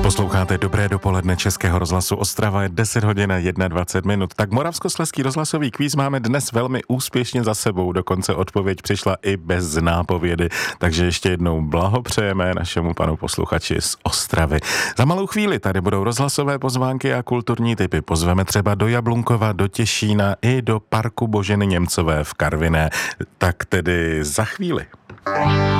Posloucháte Dobré dopoledne Českého rozhlasu Ostrava, je 10 hodin a 21 minut. Tak Moravskoslezský rozhlasový kvíz máme dnes velmi úspěšně za sebou, dokonce odpověď přišla i bez nápovědy, takže ještě jednou blahopřejeme našemu panu posluchači z Ostravy. Za malou chvíli tady budou rozhlasové pozvánky a kulturní tipy. Pozveme třeba do Jablunkova, do Těšína i do parku Boženy Němcové v Karviné. Tak tedy za chvíli.